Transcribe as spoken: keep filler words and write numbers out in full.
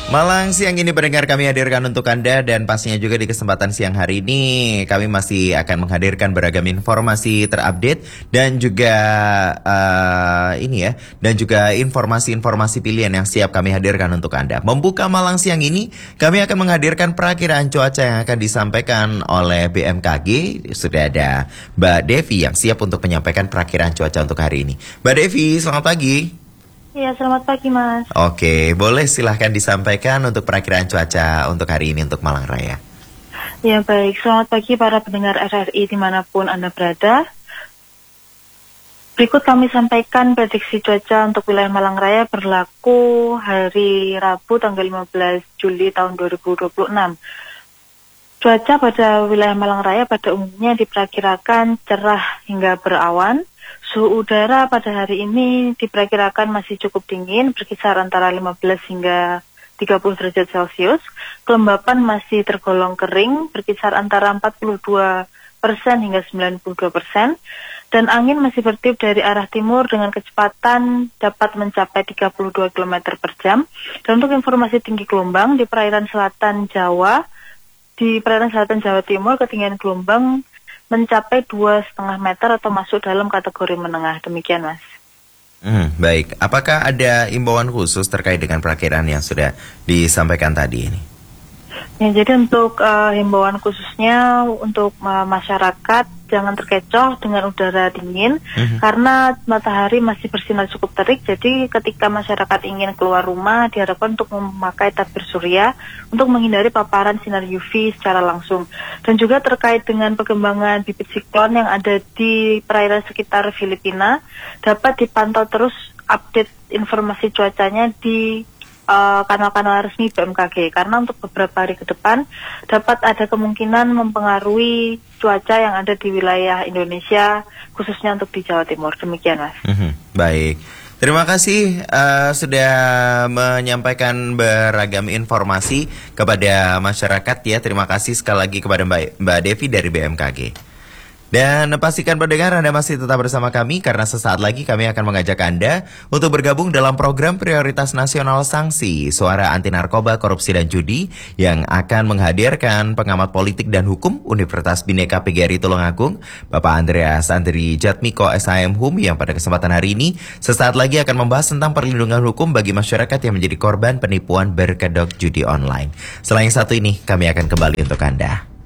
Malang siang ini pendengar kami hadirkan untuk Anda dan pastinya juga di kesempatan siang hari ini kami masih akan menghadirkan beragam informasi terupdate dan juga uh, ini ya dan juga informasi-informasi pilihan yang siap kami hadirkan untuk Anda. Membuka Malang siang ini kami akan menghadirkan perakiraan cuaca yang akan disampaikan oleh B M K G. Sudah ada Mbak Devi yang siap untuk menyampaikan perakiraan cuaca untuk hari ini. Mbak Devi, selamat pagi. Ya, selamat pagi Mas. Oke, boleh silahkan disampaikan untuk perakiraan cuaca untuk hari ini untuk Malang Raya. Ya baik, selamat pagi para pendengar R R I dimanapun Anda berada. Berikut kami sampaikan prediksi cuaca untuk wilayah Malang Raya berlaku hari Rabu tanggal lima belas Juli tahun dua ribu dua puluh enam. Cuaca pada wilayah Malang Raya pada umumnya diperkirakan cerah hingga berawan. Suhu udara pada hari ini diperkirakan masih cukup dingin, berkisar antara lima belas hingga tiga puluh derajat Celcius. Kelembapan masih tergolong kering, berkisar antara empat puluh dua persen hingga sembilan puluh dua persen. Dan angin masih bertiup dari arah timur dengan kecepatan dapat mencapai tiga puluh dua kilometer per jam. Dan untuk informasi tinggi gelombang di perairan selatan Jawa, di perairan selatan Jawa Timur ketinggian gelombang mencapai dua setengah meter atau masuk dalam kategori menengah. Demikian Mas. Hmm, baik, apakah ada imbauan khusus terkait dengan perakiraan yang sudah disampaikan tadi ini? Ya, jadi untuk uh, himbauan khususnya untuk uh, masyarakat jangan terkecoh dengan udara dingin mm-hmm. karena matahari masih bersinar cukup terik. Jadi ketika masyarakat ingin keluar rumah diharapkan untuk memakai tabir surya untuk menghindari paparan sinar U V secara langsung. Dan juga terkait dengan perkembangan bibit siklon yang ada di perairan sekitar Filipina dapat dipantau terus update informasi cuacanya di Uh, kanal-kanal resmi B M K G karena untuk beberapa hari ke depan dapat ada kemungkinan mempengaruhi cuaca yang ada di wilayah Indonesia khususnya untuk di Jawa Timur. Demikian Mas. Mm-hmm. Baik, terima kasih uh, sudah menyampaikan beragam informasi kepada masyarakat ya. Terima kasih sekali lagi kepada Mbak, Mbak Devi dari B M K G. Dan pastikan pendengar Anda masih tetap bersama kami karena sesaat lagi kami akan mengajak Anda untuk bergabung dalam program Prioritas Nasional Sanksi Suara Anti Narkoba, Korupsi dan Judi yang akan menghadirkan pengamat politik dan hukum Universitas Bhinneka P G R I Tulungagung, Bapak Andreas Andri Jatmiko S H M Hum yang pada kesempatan hari ini sesaat lagi akan membahas tentang perlindungan hukum bagi masyarakat yang menjadi korban penipuan berkedok judi online. Selain satu ini, kami akan kembali untuk Anda.